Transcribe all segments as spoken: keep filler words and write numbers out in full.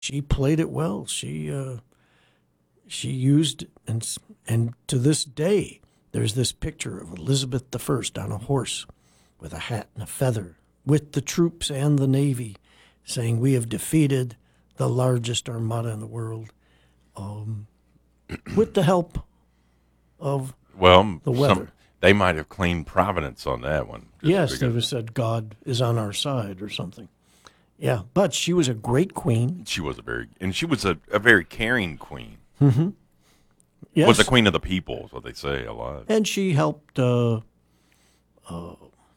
she played it well. She uh, she used and and to this day, there's this picture of Elizabeth the First on a horse with a hat and a feather with the troops and the Navy saying, "We have defeated the largest armada in the world um, with the help of Well, the weather." some, they might have cleaned Providence on that one. Yes, they have said God is on our side or something. Yeah, but she was a great queen. She was a very, and she was a, a very caring queen. Mm-hmm. Yes. Was the queen of the people, is what they say a lot. And she helped uh, uh,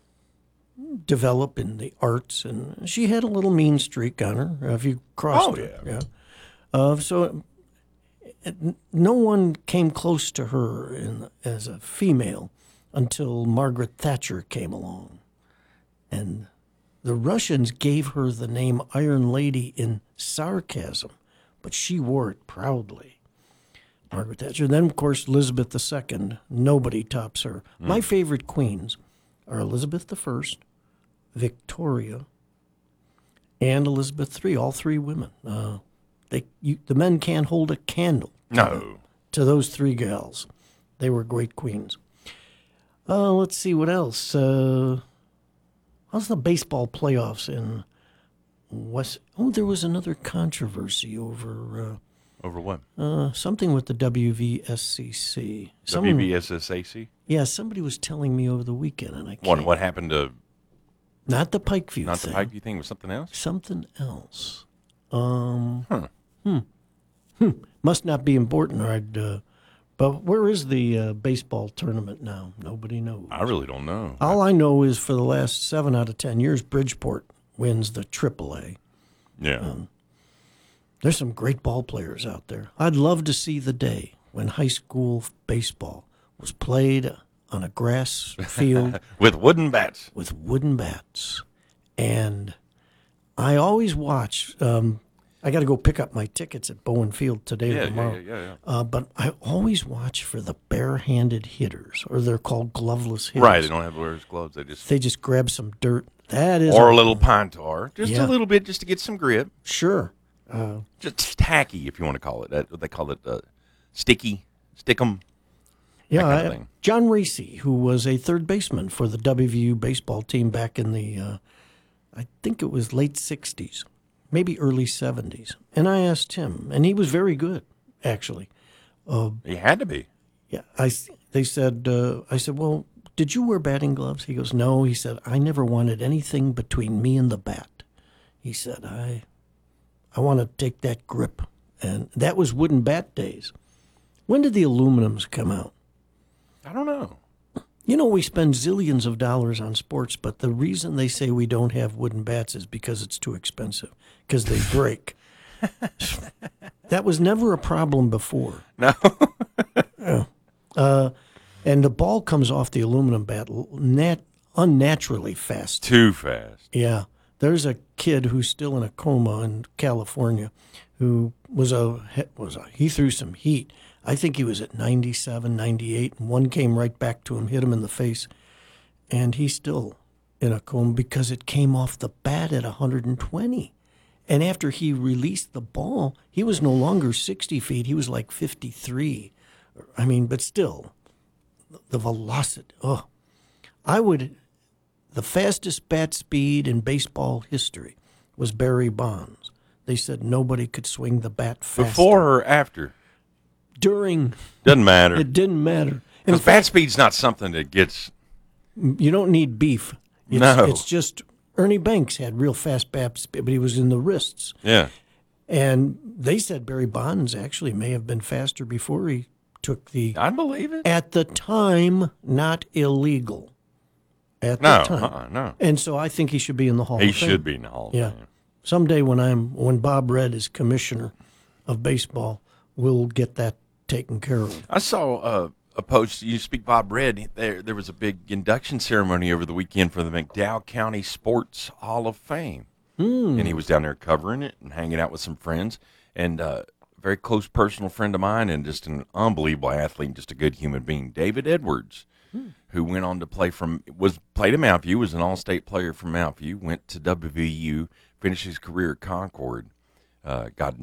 develop in the arts, and she had a little mean streak on her. If you crossed Oh, her, yeah. yeah. Uh, so it, no one came close to her in, as a female until Margaret Thatcher came along, and the Russians gave her the name Iron Lady in sarcasm, but she wore it proudly. Margaret Thatcher. Then, of course, Elizabeth the Second. Nobody tops her. Mm. My favorite queens are Elizabeth the First, Victoria, and Elizabeth the Third. All three women. Uh, they, you, the men can't hold a candle. No. To, to those three gals. They were great queens. Uh, let's see what else. Uh, how's the baseball playoffs in West? Oh, there was another controversy over. Uh, Over what? Uh, something with the W V S C C. Someone, W V S S A C? Yeah, somebody was telling me over the weekend, and I can't. What, what happened to... Not the Pikeview Not thing. the Pikeview thing, was something else? Something else. Um, huh. Hmm. Hmm. Must not be important, or I'd... Uh, but where is the uh, baseball tournament now? Nobody knows. I really don't know. All I know is for the last seven out of ten years, Bridgeport wins the triple A. Yeah. Um, There's some great ball players out there. I'd love to see the day when high school baseball was played on a grass field with wooden bats. With wooden bats. And I always watch. Um, I got to go pick up my tickets at Bowen Field today yeah, or tomorrow. Yeah, yeah, yeah. Uh, but I always watch for the bare-handed hitters, or they're called gloveless hitters. Right, they don't have to wear gloves. They just they just grab some dirt. That is or a, a little pine tar, just yeah. a little bit, just to get some grip. Sure. Uh, just tacky, if you want to call it. That they call it uh, sticky, stickum. Yeah, kind of I, John Racy, who was a third baseman for the W V U baseball team back in the, uh, I think it was late sixties, maybe early seventies. And I asked him, and he was very good, actually. Uh, he had to be. Yeah, I. They said, uh, I said, well, did you wear batting gloves? He goes, no. He said, I never wanted anything between me and the bat. He said, I. I want to take that grip. And that was wooden bat days. When did the aluminums come out? I don't know. You know, we spend zillions of dollars on sports, but the reason they say we don't have wooden bats is because it's too expensive, because they break. That was never a problem before. No. yeah. uh, and the ball comes off the aluminum bat nat- unnaturally fast. Too fast. Yeah. There's a kid who's still in a coma in California who was a, was a, he threw some heat. I think he was at ninety-seven, ninety-eight, and one came right back to him, hit him in the face, and he's still in a coma because it came off the bat at one hundred twenty. And after he released the ball, he was no longer sixty feet. He was like fifty-three. I mean, but still, the velocity. Oh, I would... The fastest bat speed in baseball history was Barry Bonds. They said nobody could swing the bat faster. Before or after? During. Doesn't matter. It didn't matter. Because bat speed's not something that gets... You don't need beef. It's, no. It's just Ernie Banks had real fast bat speed, but he was in the wrists. Yeah. And they said Barry Bonds actually may have been faster before he took the... I believe it. At the time, not illegal. At no, the time. Uh-uh, no. And so I think he should be in the Hall he of Fame. He should be in the Hall of yeah. Fame. Someday when I'm when Bob Red is commissioner of baseball, we'll get that taken care of. I saw uh, a post. You speak Bob Red. There, there was a big induction ceremony over the weekend for the McDowell County Sports Hall of Fame, mm. and he was down there covering it and hanging out with some friends. And uh, a very close personal friend of mine, and just an unbelievable athlete, and just a good human being, David Edwards. Who went on to play from was played at Mount View, was an all-state player from Mount View, went to W V U, finished his career at Concord, uh, God